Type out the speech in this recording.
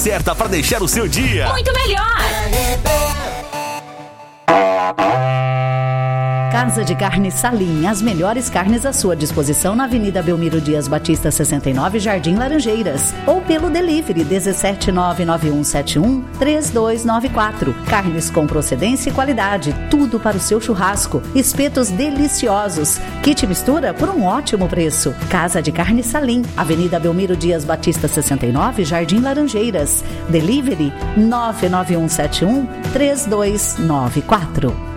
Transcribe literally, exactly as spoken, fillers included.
Certa para deixar o seu dia muito melhor. Casa de Carne Salim, as melhores carnes à sua disposição na Avenida Belmiro Dias Batista sessenta e nove, Jardim Laranjeiras, ou pelo delivery um sete nove nove um sete um três dois nove quatro. Carnes com procedência e qualidade, tudo para o seu churrasco, espetos deliciosos, kit mistura por um ótimo preço. Casa de Carne Salim, Avenida Belmiro Dias Batista sessenta e nove, Jardim Laranjeiras, delivery nove nove um sete um três dois nove quatro.